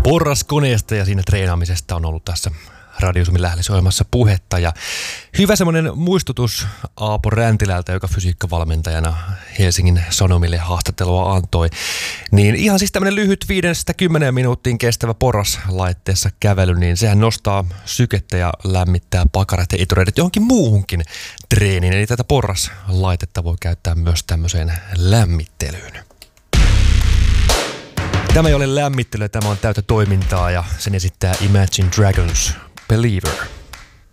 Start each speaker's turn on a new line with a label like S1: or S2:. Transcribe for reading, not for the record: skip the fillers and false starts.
S1: Porraskoneesta ja siinä treenaamisesta on ollut tässä Radio Suomen lähellisohjelmassa puhetta. Ja hyvä semmoinen muistutus Aapo Räntilältä, joka fysiikkavalmentajana Helsingin Sanomille haastattelua antoi. Niin ihan siis tämmöinen lyhyt 5-10 minuuttiin kestävä porraslaitteessa kävely, niin sehän nostaa sykettä ja lämmittää pakarat ja itureidet johonkin muuhunkin treeniin. Eli tätä porraslaitetta voi käyttää myös tämmöiseen lämmittelyyn. Tämä ei ole lämmittelyä, tämä on täyttä toimintaa ja sen esittää Imagine Dragons Believer.